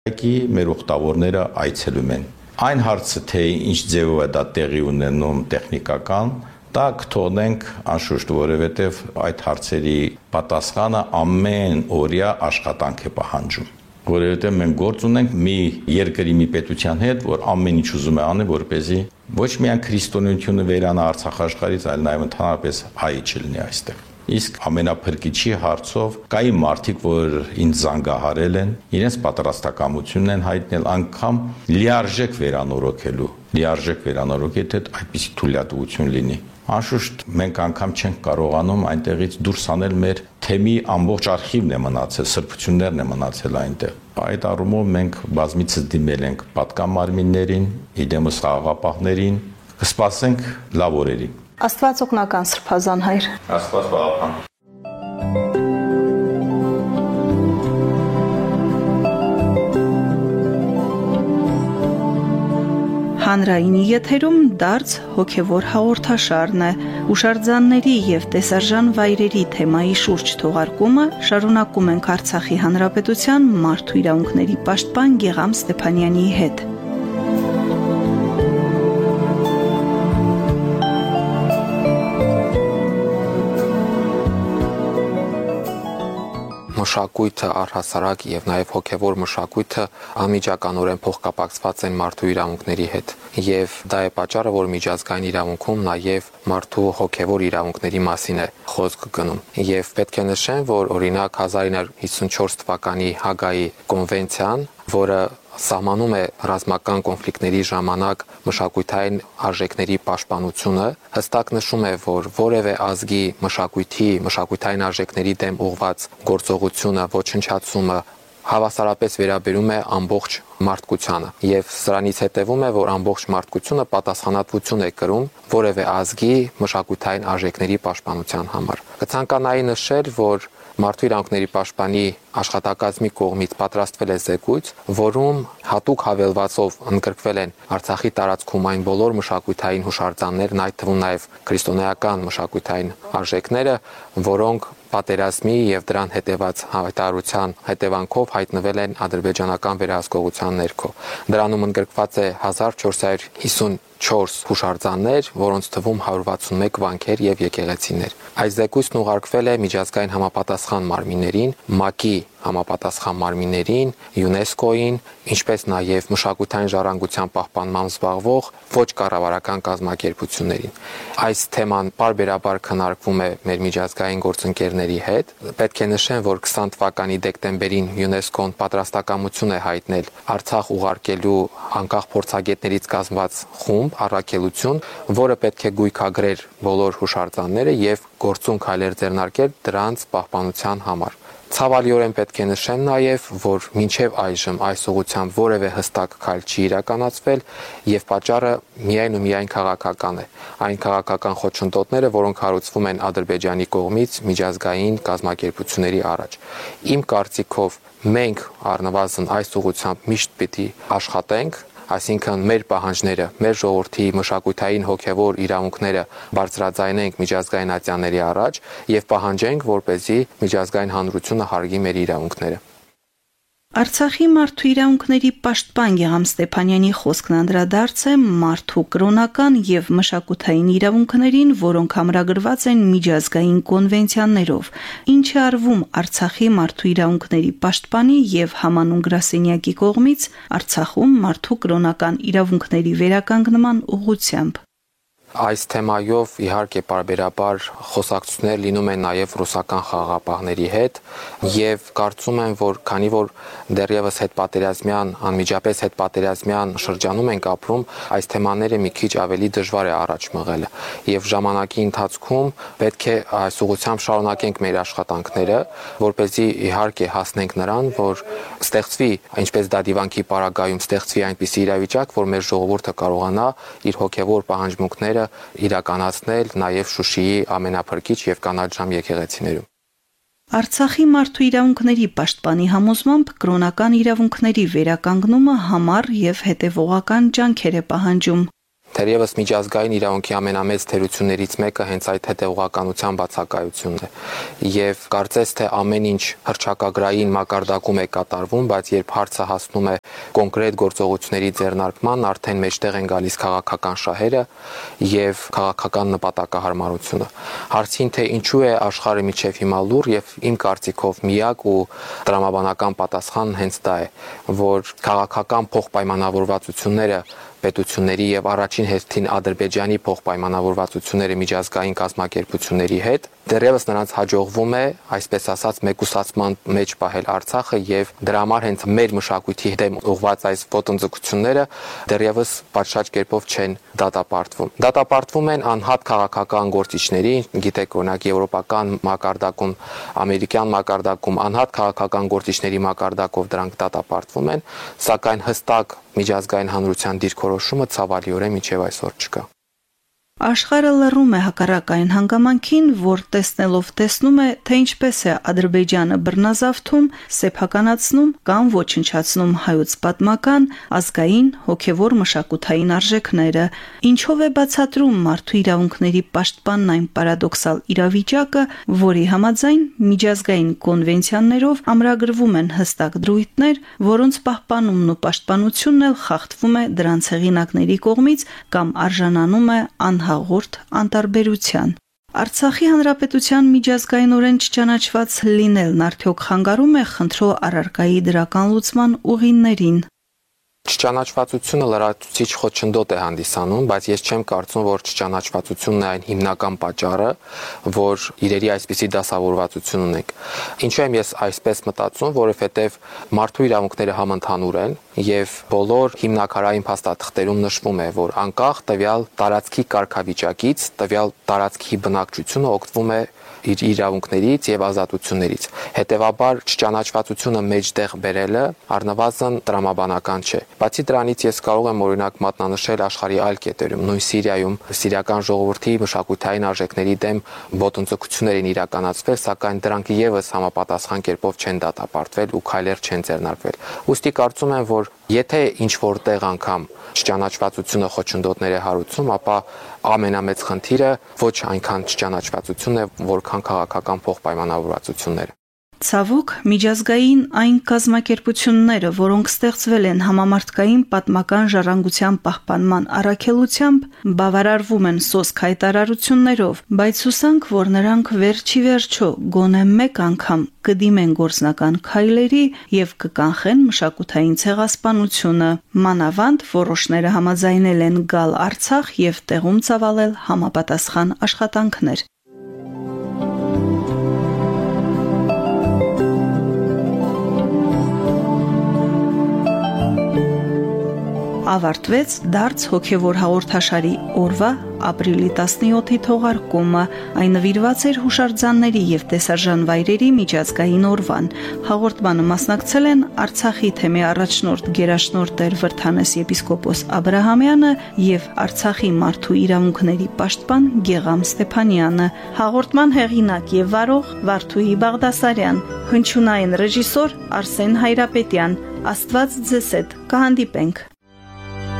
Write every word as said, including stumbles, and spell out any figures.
Եկի մեր ուխտավորները այցելում են։ Այն հարցը, թե ինչ ձևով է դա տեղի ունենում տեխնիկական, դա կթողնենք անշուշտ, որովհետև այդ հարցերի պատասխանը ամեն օրյա աշխատանք է պահանջում։ Որովհետև մենք գործ ունենք մի երկրի մի պետության հետ, որ ամեն ինչ ուզում է անի, որպեսզի ոչ միայն քրիստոնեությունը վերանա Արցախ աշխարհից, այլ նաև ընդհանրապես հայ չլինի այստեղ։ Իսկ ամենափրկիչի հարցով կային մարդիկ, որ ինձ զանգահարել են, իրենց պատրաստակամությունն են հայտնել անգամ լիարժեք վերանորոգելու, լիարժեք վերանորոգի, թե այդպիսի թույլատվություն լինի։ Անշուշտ մենք անգամ չենք կարողանում այնտեղից դուրս անել մեր թեմի ամբողջ արխիվն է մնացել, սրբություններն է մնացել այնտեղ։ Այդ առումով մենք բազմիցս դիմել ենք պատկան մարմիններին, իդեմս խաղաղապահներին, կսպասենք լավ օրերին։ Աստված օգնական Սրբազան հայր։ Աստված պահապան։ Հանրայինի եթերում դարձ հոգևոր հաղորդաշարն է։ Հուշարձանների եւ տեսարժան վայրերի թեմայի շուրջ թողարկումը շարունակում ենք Արցախի Հանրապետության մարդու իրավունքների պաշտպան Գեգամ Ստեփանյանի հետ։ Մշակույթը առհասարակ եւ նաեւ հոգեվոր մշակույթը անմիջականորեն փոխկապակցված են մարդու իրավունքների հետ եւ դա է պատճառը, որ միջազգային իրավունքում նաեւ մարդու հոգեվոր իրավունքների մասին է խոսք գնում եւ պետք է նշեմ, որ օրինակ հազար ինը հարյուր հիսունչորս թվականի Հագայի կոնվենցիան, որը սահմանում է ռազմական կոնֆլիկտների ժամանակ մշակութային արժեքների պաշտպանությունը, հստակ նշում է, որ որևէ ազգի մշակույթի, մշակութային արժեքների դեմ ուղղված գործողությունը, ոչնչացումը հավասարապես վերաբերում է ամբողջ մարդկությանը եւ սրանից հետեւում է, որ ամբողջ մարդկությունը պատասխանատվություն է կրում որևէ ազգի մշակութային արժեքների պաշտպանության համար։ Կցանկանայի նշել, որ Մարդու իրավունքների պաշտպանի աշխատակազմի կողմից պատրաստվել է զեկույց, որում հատուկ հավելվածով ընդգրկվել են Արցախի տարածքում այն բոլոր մշակութային հուշարձաններն, այդ թվում նաև քրիստոնեական մշակութային արժեքները, որոնք պատերազմի եւ դրան հետեւած հայտարարության հետևանքով հայտնվել են ադրբեջանական վերահսկողության ներքո։ Դրանում ընդգրկված է հազար չորս հարյուր հիսունչորս հուշարձաններ, որոնց թվում հարյուր վաթսունմեկ վանքեր եւ եկեղեցիներ։ Այս զեկույցն ուղարկվել է միջազգային համապատասխան մարմիններին, ՄԱԿ-ի համապատասխան մարմիններին, ՅՈՒՆԵՍԿՕ-ին, ինչպես նաև մշակութային ժառանգության պահպանմամբ զբաղվող ոչ կառավարական կազմակերպություններին։ Այս թեման պարբերաբար քննարկվում է մեր միջազգային գործընկերների հետ։ Պետք է նշեմ, որ քսան թվականի դեկտեմբերին ՅՈՒՆԵՍԿՕ-ն պատրաստակամություն է հայտնել Արցախ ուղարկելու անկախ փորձագետներից կազմված խումբ, առաքելություն, որը պետք է գույքագրեր բոլոր հուշարձանները եւ գործուն քայլեր ձեռնարկել դրանց պահպանության համար։ Ցավալիորեն պետք է նշեմ նաև, որ մինչև այժմ այս ուղղությամբ որևէ հստակ քայլ չի իրականացվել եւ պատճառը միայն ու միայն քաղաքական է։ Այն քաղաքական խոչընդոտները, որոնք հարուցվում են Ադրբեջանի կողմից միջազգային կազմակերպությունների առաջ։ Իմ կարծիքով մենք առնվազն այս ուղղությամբ միշտ պիտի աշխատենք, այսինքն մեր պահանջները, մեր ժողովրդի մշակութային հոգևոր իրավունքները բարձրաձայնենք միջազգային ատյանների առաջ եւ պահանջենք, որպեսզի միջազգային հանրությունը հարգի մեր իրավունքները։ Արցախի մարդու իրավունքների պաշտպան Գեգամ Ստեփանյանի խոսքն անդրադարձ է մարդու կրոնական եւ մշակութային իրավունքներին, որոնք համրագրված են միջազգային կոնվենցիաներով, ինչը արվում Արցախի մարդու իրավունքների պաշտպանի եւ համանուն գրասենյակի կողմից Արցախում մարդու կրոնական իրավունքների վերականգնման ուղղությամբ։ Այս թեմայով իհարկե պարբերաբար խոսակցություններ լինում են նաև ռուսական խաղաղապահների հետ եւ կարծում եմ, որ քանի որ դեռևս հետպատերազմյան, անմիջապես հետպատերազմյան շրջանում ենք ապրում, այս թեմաները մի քիչ ավելի դժվար է առաջ մղելը եւ ժամանակի ընթացքում պետք է այս ուղղությամբ շարունակենք մեր աշխատանքները, որպեսզի իհարկե հասնենք նրան, որ ստեղծվի, ինչպես դա դիվանքի պարագայում ստեղծվի այնպիսի իրավիճակ, որ մեր ժողովուրդը կարողանա իր հոգեվոր պահանջմունքները իրականացնել նաև Շուշիի ամենափրկիչ եւ կանաչ ժամ եկեղեցիներում։ Արցախի մարդու իրավունքների պաշտպանի համոզմամբ կրոնական իրավունքների վերականգնումը համառ եւ հետեւողական ջանքեր է պահանջում։ Թերևս միջազգային իրավունքի ամենամեծ թերություններից մեկը հենց այդ հետևողականության բացակայությունն է։ Եվ կարծես թե ամեն ինչ հռչակագրային մակարդակում է կատարվում, բայց երբ հարցը հասնում է կոնկրետ գործողությունների ձեռնարկման, արդեն մեջտեղ են գալիս քաղաքական շահերը եւ քաղաքական նպատակահարմարությունը։ Հարցին թե ինչու է աշխարհը միջև հիմա լուր, եւ իմ կարծիքով միակ ու տրամաբանական պատասխանն հենց դա է, որ քաղաքական փոխպայմանավորվածությունները պետությունների եւ առաջին հերթին Ադրբեջանի փոխպայմանավորվածությունները միջազգային կազմակերպությունների հետ դեռևս նրանց հաջողվում է, այսպես ասած, մեկուսացման մեջ պահել Արցախը եւ դրա համար հենց մեր մշակույթի դեմ ուղղված այս ոտնձգությունները դեռևս պատշաճ կերպով չեն դատապարտվում։ Դատապարտվում են անհատ քաղաքական գործիչների, գիտեք, օրինակ եվրոպական մակարդակում, ամերիկյան մակարդակում անհատ քաղաքական գործիչների մակարդակով դրանք դատապարտվում են, սակայն հստակ միջազգային հանրության դիրքորոշումը ցավալիորեն մինչև այսօր չկա։ Աշխարհը լռում է հակառակային հանգամանքին, որ տեսնելով տեսնում է, թե ինչպես է Ադրբեջանը բռնազավթում, սեփականացնում կամ ոչնչացնում հայոց պատմական, ազգային, հոգևոր մշակութային արժեքները։ Ինչով է բացատրում մարդու իրավունքների պաշտպանն այն պարադոքսալ իրավիճակը, որի համաձայն միջազգային կոնվենցիաներով ամրագրվում են հստակ դրույթներ, որոնց պահպանումն ու պաշտպանությունն էլ խախտվում է դրանց հեղինակների կողմից կամ արժանանում է անհ հաղորդ անտարբերության։ Արցախի հանրապետության միջազգայինորեն չճանաչված լինելն արդյոք խանգարում է խնդրո առարկայի դրական լուծման ուղիներին։ Չճանաչվածությունը լրացուցիչ խոչընդոտ է հանդիսանում, բայց ես չեմ կարծում, որ չճանաչվածությունն է այն հիմնական պատճառը, որ իրերի այսպիսի դասավորվածություն ունենք։ Ինչու եմ ես այսպես մտածում, որովհետև մարդու իրավունքները համընդհանուր են եւ բոլոր հիմնաքարային փաստաթղթերում նշվում է, որ անկախ տվյալ տարածքի կարգավիճակից, տվյալ տարածքի բնակչությունը օգտվում է իր իրավունքներից եւ ազատություններից։ Հետևաբար չճանաչվածությունը մեջտեղ բերելը առնվազն տրամաբանական չէ։ Բացի դրանից ես կարող եմ օրինակ մատնանշել աշխարհի այլ կետերում, նույն Սիրիայում սիրիական ժողովրդի մշակութային արժեքների դեմ ոտնձգություններ են իրականացվել, սակայն դրանք եւս համապատասխան կերպով չեն դատապարտվել ու քայլեր չեն ձեռնարկվել։ Ուստի կարծում եմ, որ եթե ինչ որտեղ անգամ չճանաչվածությունը խոչընդոտներ է հարուցում, ապա ամենամեծ խնդիրը ոչ այնքան չճանաչվածությունն է, որքան քաղաքական փոխպայմանավորվածությունները։ Ցավոք, միջազգային այն կազմակերպությունները, որոնք ստեղծվել են համամարտկային պատմական ժառանգության պահպանման առաքելությամբ, բավարարվում են սոսկ հայտարարություններով, բայց հուսանք, որ նրանք վերջի վերջո գոնե մեկ անգամ կդիմեն գործնական քայլերի եւ կկանխեն մշակութային ցեղասպանությունը։ Մանավանդ որոշները համաձայնել են գալ Արցախ եւ տեղում ծավալել համապատասխան աշխատանքներ։ Ավարտվեց դարձ հոգևոր հաղորդաշարի օրվա ապրիլի տասնյոթի թողարկումը, այն նվիրված էր հուշարձանների եւ տեսարժան վայրերի միջազգային օրվան։ Հաղորդմանը մասնակցել են Արցախի թեմի առաջնորդ գերաշնորհ Տեր Վրթանես եպիսկոպոս Աբրահամյանը եւ Արցախի մարդու իրավունքների պաշտպան Գեգամ Ստեփանյանը, հաղորդման հեղինակ եւ վարող Վարդուհի Բաղդասարյան, հնչյունային ռեժիսոր Արսեն Հայրապետյան։ Աստված ձեզ հետ, կհանդիպենք։